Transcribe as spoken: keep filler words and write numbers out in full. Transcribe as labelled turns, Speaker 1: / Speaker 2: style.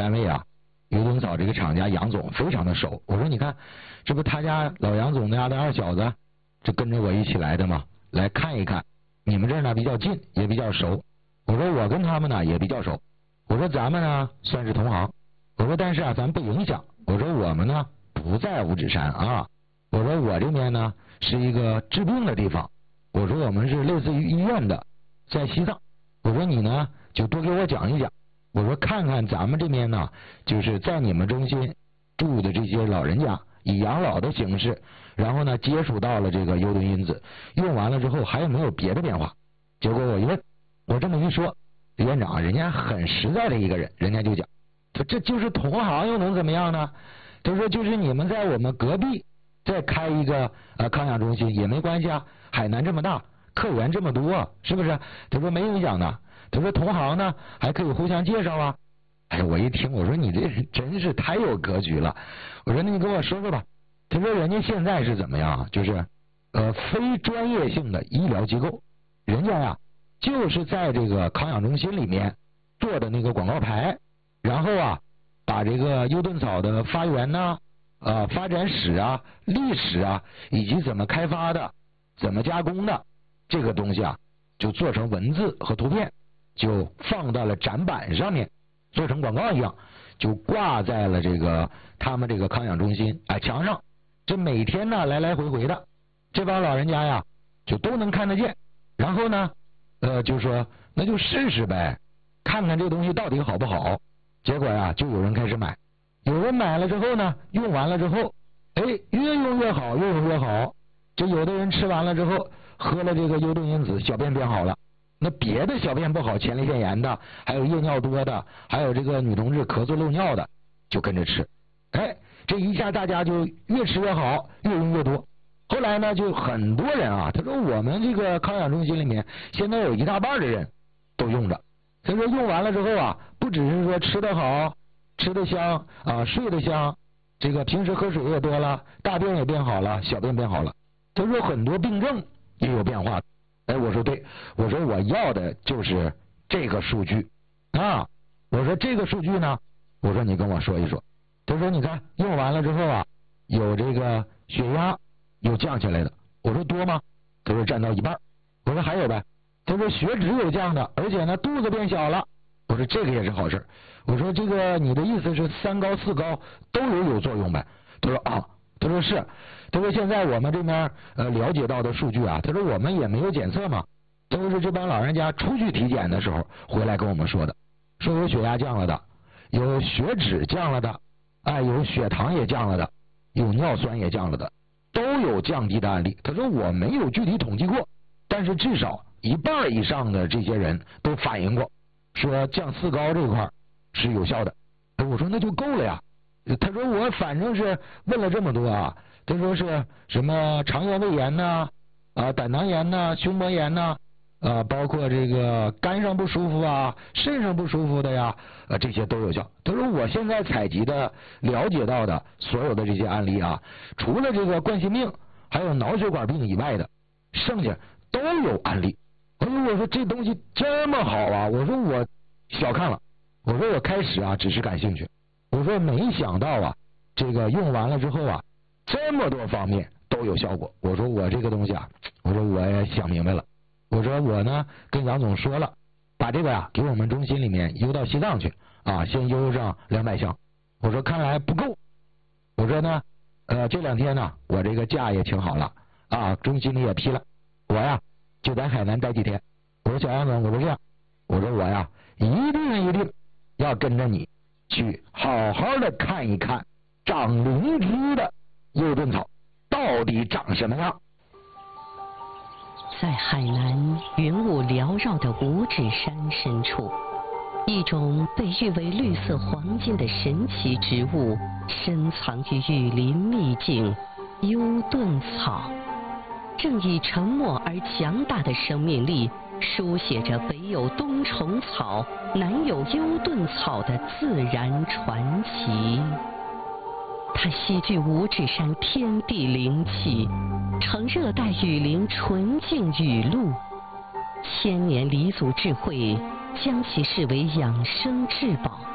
Speaker 1: 单位啊，油墩草这个厂家杨总非常的熟。我说你看，这不他家老杨总家的二小子，这跟着我一起来的嘛，来看一看。你们这儿呢比较近，也比较熟。我说我跟他们呢也比较熟。我说咱们呢算是同行。我说但是啊咱不影响。我说我们呢不在五指山啊。我说我这边呢是一个治病的地方。我说我们是类似于医院的，在西藏。我说你呢就多给我讲一讲。我说看看咱们这边呢，就是在你们中心住的这些老人家，以养老的形式，然后呢接触到了这个优盾因子，用完了之后还有没有别的变化？结果我一问，我这么一说，李院长人家很实在的一个人，人家就讲，说这就是同行又能怎么样呢？他说就是你们在我们隔壁再开一个呃康养中心也没关系啊，海南这么大，客源这么多，是不是？他说没影响的。他说同行呢还可以互相介绍啊。哎，我一听我说你这人真是太有格局了。我说那你跟我说说吧。他说人家现在是怎么样？就是呃非专业性的医疗机构，人家呀就是在这个康养中心里面做的那个广告牌，然后啊把这个优盾草的发源呐、啊、呃、发展史啊、历史啊，以及怎么开发的、怎么加工的这个东西啊，就做成文字和图片，就放到了展板上面，做成广告一样，就挂在了这个他们这个康养中心啊墙上。这每天呢来来回回的，这帮老人家呀就都能看得见。然后呢，呃，就说那就试试呗，看看这东西到底好不好。结果呀，就有人开始买。有人买了之后呢，用完了之后，哎，越用越好，越用越好。这有的人吃完了之后，喝了这个优盾因子，小便变好了。那别的小便不好，前列腺炎的，还有夜尿多的，还有这个女同志咳嗽漏尿的，就跟着吃。哎，这一下大家就越吃越好，越用越多。后来呢，就很多人啊，他说我们这个康养中心里面，现在有一大半的人都用着。他说用完了之后啊，不只是说吃得好，吃得香啊，睡得香，这个平时喝水也多了，大便也变好了，小便变好了。他说很多病症也有变化。哎，我说对，我说我要的就是这个数据啊。我说这个数据呢，我说你跟我说一说。他说你看用完了之后啊，有这个血压有降下来的。我说多吗？他说占到一半。我说还有呗。他说血脂有降的，而且呢肚子变小了。我说这个也是好事。我说这个你的意思是三高四高都有有作用呗？他说啊，他说是。他说现在我们这边呃了解到的数据啊，他说我们也没有检测嘛，都是这帮老人家出去体检的时候回来跟我们说的，说有血压降了的，有血脂降了的，哎，有血糖也降了的，有尿酸也降了的，都有降低的案例。他说我没有具体统计过，但是至少一半以上的这些人都反映过，说降四高这块是有效的。我说那就够了呀。他说我反正是问了这么多啊，他说是什么肠炎、胃炎呐、啊、啊胆囊炎呐、胸膜炎呐、啊，包括这个肝上不舒服啊、肾上不舒服的呀，啊这些都有效。他说我现在采集的、了解到的所有的这些案例啊，除了这个冠心病还有脑血管病以外的，剩下都有案例。哎呦，我说这东西这么好啊！我说我小看了，我说我开始啊只是感兴趣。我说没想到啊，这个用完了之后啊，这么多方面都有效果。我说我这个东西啊，我说我也想明白了。我说我呢跟杨总说了，把这个呀、啊、给我们中心里面邮到西藏去啊，先邮上两百箱。我说看来不够。我说呢，呃这两天呢，我这个假也请好了啊，中心里也批了，我呀就在海南待几天。我说小杨总，我说这样，我说我呀一定一定要跟着你。去好好的看一看长灵芝的优盾草到底长什么样。
Speaker 2: 在海南云雾缭绕的五指山深处，一种被誉为绿色黄金的神奇植物深藏于雨林秘境优盾草，正以沉默而强大的生命力书写着北有冬虫草，南有优盾草的自然传奇。它吸聚五指山天地灵气，呈热带雨林纯净雨露，千年黎族智慧将其视为养生至宝。